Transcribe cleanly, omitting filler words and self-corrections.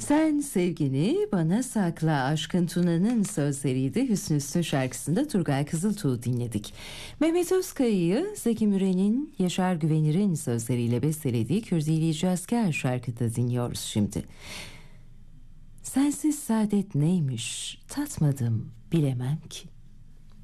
Sen sevgini bana sakla, Aşkın Tuna'nın sözleriydi. Hüsnü Hüsnü şarkısında Turgay Kızıltuğ dinledik. Mehmet Özkaya'yı Zeki Müren'in, Yaşar Güvenir'in sözleriyle bestelediği Kürdili Cazkar şarkıda dinliyoruz şimdi. Sensiz saadet neymiş tatmadım bilemem ki.